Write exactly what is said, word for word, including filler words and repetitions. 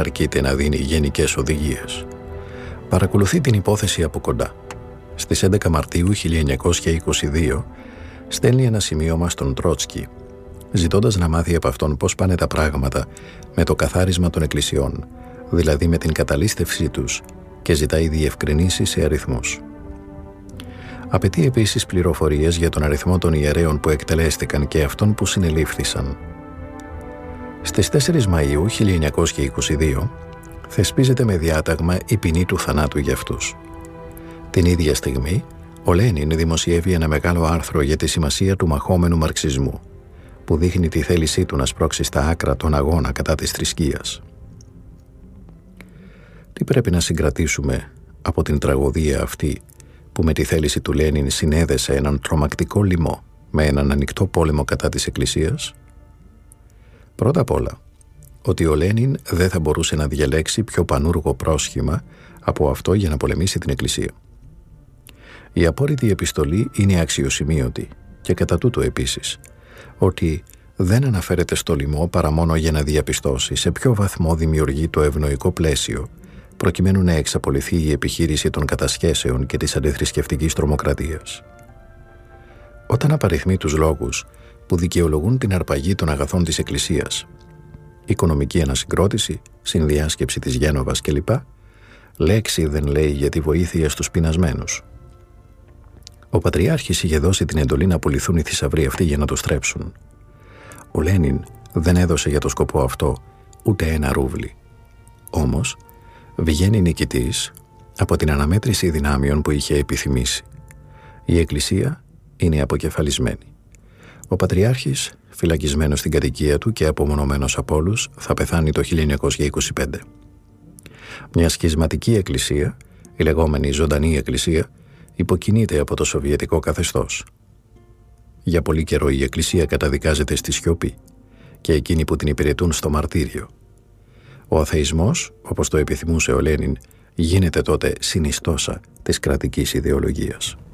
αρκείται να δίνει γενικές οδηγίες. Παρακολουθεί την υπόθεση από κοντά. Στις έντεκα Μαρτίου χίλια εννιακόσια είκοσι δύο στέλνει ένα σημείωμα στον Τρότσκι, ζητώντας να μάθει από αυτόν πώς πάνε τα πράγματα με το καθάρισμα των εκκλησιών, δηλαδή με την καταλήστευσή τους, και ζητάει διευκρινήσεις σε αριθμούς. Απαιτεί επίσης πληροφορίες για τον αριθμό των ιερέων που εκτελέστηκαν και αυτών που συνελήφθησαν. Στις τέσσερις Μαΐου χίλια εννιακόσια είκοσι δύο θεσπίζεται με διάταγμα η ποινή του θανάτου για αυτούς. Την ίδια στιγμή, ο Λένιν δημοσιεύει ένα μεγάλο άρθρο για τη σημασία του μαχόμενου μαρξισμού, που δείχνει τη θέλησή του να σπρώξει στα άκρα τον αγώνα κατά της θρησκείας. Τι πρέπει να συγκρατήσουμε από την τραγωδία αυτή, που με τη θέληση του Λένιν συνέδεσε έναν τρομακτικό λοιμό με έναν ανοιχτό πόλεμο κατά της Εκκλησίας? Πρώτα απ' όλα, ότι ο Λένιν δεν θα μπορούσε να διαλέξει πιο πανούργο πρόσχημα από αυτό για να πολεμήσει την Εκκλησία. Η απόρριτη επιστολή είναι αξιοσημείωτη και κατά τούτο επίσης, ότι δεν αναφέρεται στο λοιμό παρά μόνο για να διαπιστώσει σε ποιο βαθμό δημιουργεί το ευνοϊκό πλαίσιο προκειμένου να εξαπολυθεί η επιχείρηση των κατασχέσεων και της αντιθρησκευτικής τρομοκρατίας. Όταν απαριθμεί τους λόγους που δικαιολογούν την αρπαγή των αγαθών της Εκκλησίας, οικονομική ανασυγκρότηση, συνδιάσκεψη της Γένοβας κλπ, λέξη δεν λέει για τη βοήθεια στους πεινασμένους. Ο Πατριάρχης είχε δώσει την εντολή να απολυθούν οι θησαυροί αυτοί για να το στρέψουν. Ο Λένιν δεν έδωσε για το σκοπό αυτό ούτε ένα ρούβλι. Όμως, βγαίνει νικητής από την αναμέτρηση δυνάμεων που είχε επιθυμήσει. Η Εκκλησία είναι αποκεφαλισμένη. Ο Πατριάρχης, φυλακισμένος στην κατοικία του και απομονωμένος από όλους, θα πεθάνει το χίλια εννιακόσια είκοσι πέντε. Μια σχισματική εκκλησία, η λεγόμενη ζωντανή εκκλησία, υποκινείται από το σοβιετικό καθεστώς. Για πολύ καιρό η Εκκλησία καταδικάζεται στη σιωπή και εκείνοι που την υπηρετούν στο μαρτύριο. Ο αθεισμός, όπως το επιθυμούσε ο Λένιν, γίνεται τότε συνιστόσα της κρατικής ιδεολογίας.